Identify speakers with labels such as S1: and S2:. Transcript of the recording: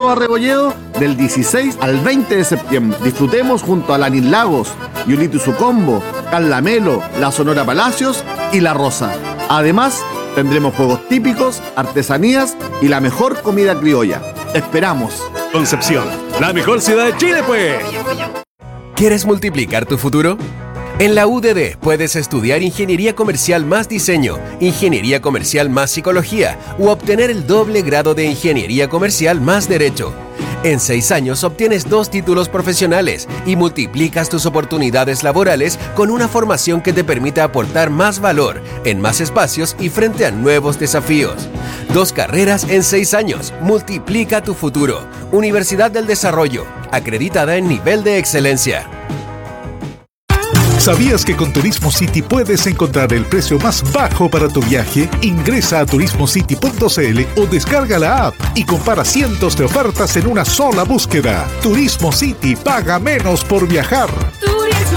S1: Santiago a Rebolledo del 16 al 20 de septiembre. Disfrutemos junto a Lanín Lagos, Yulito Sucombo, Carla Melo, la Sonora Palacios y La Rosa. Además, tendremos juegos típicos, artesanías y la mejor comida criolla. ¡Esperamos!
S2: Concepción, la mejor ciudad de Chile, pues.
S3: ¿Quieres multiplicar tu futuro? En la UDD puedes estudiar Ingeniería Comercial más Diseño, Ingeniería Comercial más Psicología u obtener el doble grado de Ingeniería Comercial más Derecho. En 6 años obtienes 2 títulos profesionales y multiplicas tus oportunidades laborales con una formación que te permita aportar más valor en más espacios y frente a nuevos desafíos. 2 carreras en 6 años. Multiplica tu futuro. Universidad del Desarrollo, acreditada en nivel de excelencia.
S4: ¿Sabías que con Turismo City puedes encontrar el precio más bajo para tu viaje? Ingresa a turismocity.cl o descarga la app y compara cientos de ofertas en una sola búsqueda. Turismo City, paga menos por viajar.